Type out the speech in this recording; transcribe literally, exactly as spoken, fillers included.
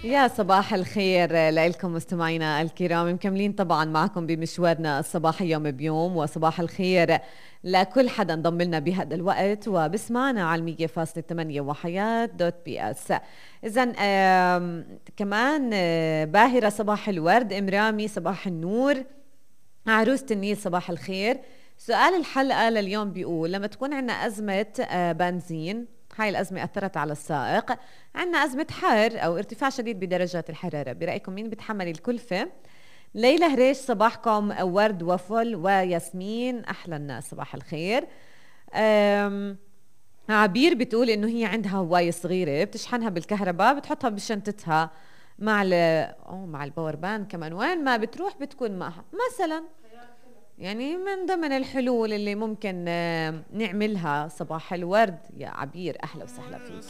يا صباح الخير لكم مستمعينا الكرام، مكملين طبعا معكم بمشوارنا الصباحي يوم بيوم، وصباح الخير لكل حدا انضم لنا بهذا الوقت وبسمعنا على مية فاصلة ثمانية وحياة دوت بي اس. اذا كمان آه، باهرة صباح الورد، امرامي صباح النور، عروسة النيل صباح الخير. سؤال الحلقة لليوم بيقول: لما تكون عنا أزمة آه، بنزين، هاي الأزمة أثرت على السائق، عنا أزمة حر أو ارتفاع شديد بدرجات الحرارة، برأيكم مين بتحمل الكلفة؟ ليلى هريش صباحكم ورد وفل وياسمين، أحلى الناس صباح الخير. أم عبير بتقول إنه هي عندها هواية صغيرة بتشحنها بالكهرباء، بتحطها بشنطتها مع ال أو مع الباور بان كمان، وين ما بتروح بتكون معها مثلا. يعني من ضمن الحلول اللي ممكن آه، نعملها. صباح الورد يا عبير، أهلا وسهلا فيك.